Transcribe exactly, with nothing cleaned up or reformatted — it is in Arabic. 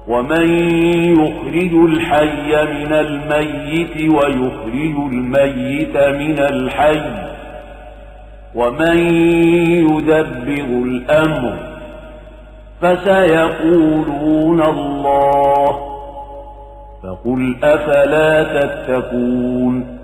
ومن يخرج الحي من الميت ويخرج الميت من الحي ومن يدبر الأمر فسيقولون الله فقل أفلا تتقون